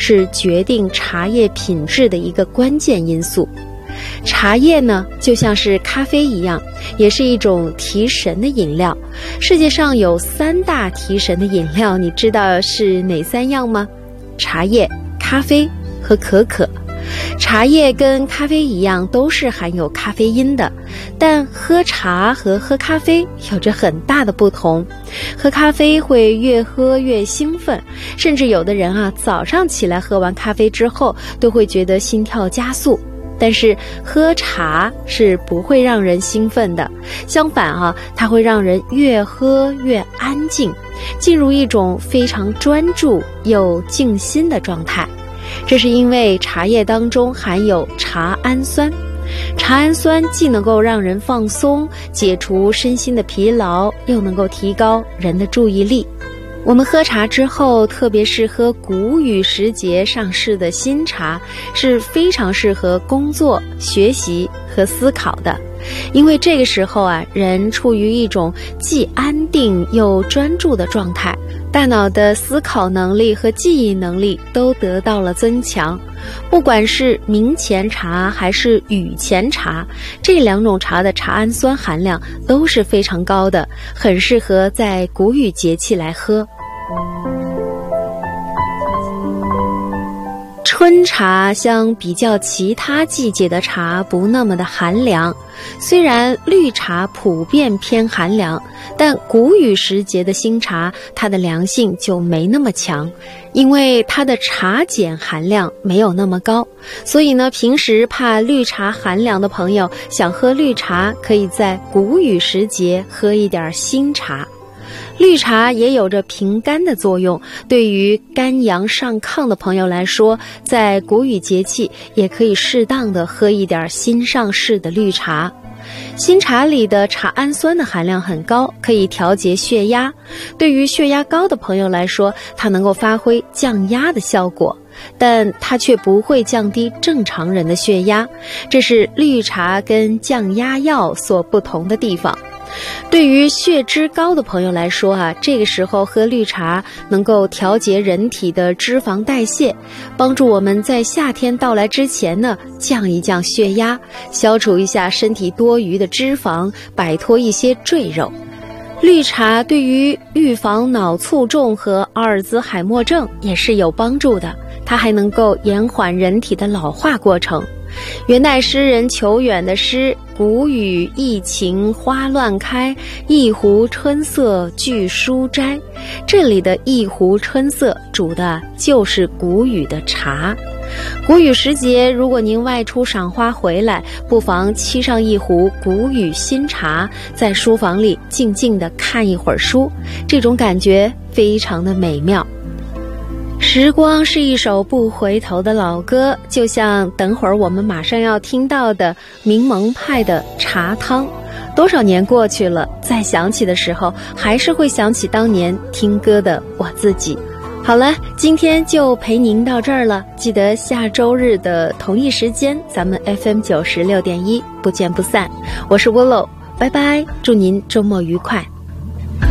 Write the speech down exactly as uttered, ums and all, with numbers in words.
是决定茶叶品质的一个关键因素。茶叶呢，就像是咖啡一样，也是一种提神的饮料。世界上有三大提神的饮料，你知道是哪三样吗？茶叶、咖啡和可可。茶叶跟咖啡一样都是含有咖啡因的，但喝茶和喝咖啡有着很大的不同。喝咖啡会越喝越兴奋，甚至有的人啊，早上起来喝完咖啡之后都会觉得心跳加速。但是喝茶是不会让人兴奋的，相反啊，它会让人越喝越安静，进入一种非常专注又静心的状态。这是因为茶叶当中含有茶氨酸，茶氨酸既能够让人放松，解除身心的疲劳，又能够提高人的注意力。我们喝茶之后，特别是喝谷雨时节上市的新茶，是非常适合工作、学习和思考的。因为这个时候啊，人处于一种既安定又专注的状态，大脑的思考能力和记忆能力都得到了增强。不管是明前茶还是雨前茶，这两种茶的茶氨酸含量都是非常高的，很适合在谷雨节气来喝。春茶相比较其他季节的茶不那么的寒凉，虽然绿茶普遍偏寒凉，但谷雨时节的新茶它的凉性就没那么强，因为它的茶碱含量没有那么高，所以呢，平时怕绿茶寒凉的朋友想喝绿茶，可以在谷雨时节喝一点新茶。绿茶也有着平肝的作用，对于肝阳上亢的朋友来说，在谷雨节气也可以适当的喝一点新上市的绿茶。新茶里的茶氨酸的含量很高，可以调节血压。对于血压高的朋友来说，它能够发挥降压的效果，但它却不会降低正常人的血压，这是绿茶跟降压药所不同的地方。对于血脂高的朋友来说啊，这个时候喝绿茶能够调节人体的脂肪代谢，帮助我们在夏天到来之前呢，降一降血压，消除一下身体多余的脂肪，摆脱一些赘肉。绿茶对于预防脑卒中和阿尔兹海默症也是有帮助的，它还能够延缓人体的老化过程。元代诗人裘远的诗谷雨异情花乱开，一壶春色俱书斋，这里的一壶春色煮的就是谷雨的茶。谷雨时节，如果您外出赏花回来，不妨沏上一壶谷雨新茶，在书房里静静地看一会儿书，这种感觉非常的美妙。时光是一首不回头的老歌，就像等会儿我们马上要听到的柠檬派的茶汤。多少年过去了，再想起的时候，还是会想起当年听歌的我自己。好了，今天就陪您到这儿了，记得下周日的同一时间，咱们 F M 九十六点一不见不散。我是 Willow， 拜拜，祝您周末愉快。